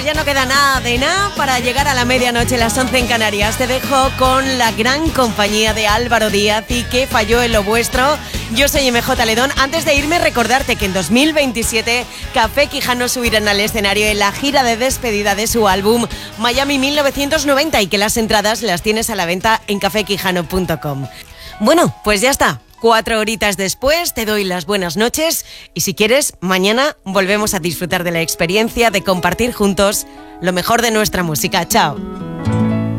ya no queda nada de nada para llegar a la medianoche, las 11 en Canarias. Te dejo con la gran compañía de Álvaro Díaz y Que falló en lo vuestro. Yo soy MJ Ledón. Antes de irme, recordarte que en 2027 Café Quijano subirán al escenario en la gira de despedida de su álbum Miami 1990 y que las entradas las tienes a la venta en cafequijano.com. Bueno, pues ya está. 4 horitas después te doy las buenas noches y si quieres, mañana volvemos a disfrutar de la experiencia de compartir juntos lo mejor de nuestra música. Chao.